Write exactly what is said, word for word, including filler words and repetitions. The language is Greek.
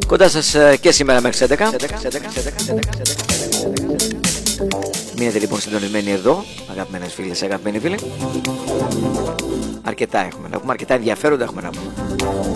Κοντά σας και σήμερα μέχρι τις έντεκα. Μείνετε λοιπόν συντονισμένοι εδώ, αγαπημένες φίλες, αγαπημένοι φίλοι. Αρκετά έχουμε να πούμε, αρκετά ενδιαφέροντα έχουμε να πούμε.